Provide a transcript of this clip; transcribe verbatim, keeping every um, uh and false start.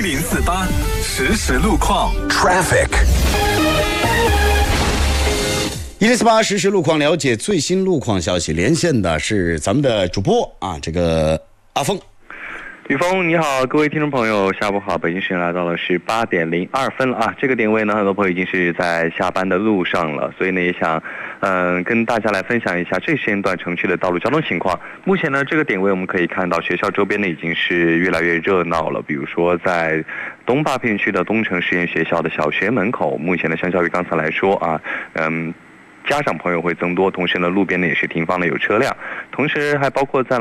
零四八实时路况 Traffic。一零四八实时路况，了解最新路况消息。连线的是咱们的主播啊，这个阿峰。 雨峰，你好，各位听众朋友，下午好，北京时间来到了是八点零二分了啊。这个点位呢，很多朋友已经是在下班的路上了，所以呢，也想嗯、呃、跟大家来分享一下这时间段城区的道路交通情况。目前呢，这个点位我们可以看到学校周边呢已经是越来越热闹了，比如说在东八片区的东城实验学校的小学门口，目前呢，相较于刚才来说啊，嗯。家长朋友会增多，同时呢，路边呢也是停放了有车辆，同时还包括在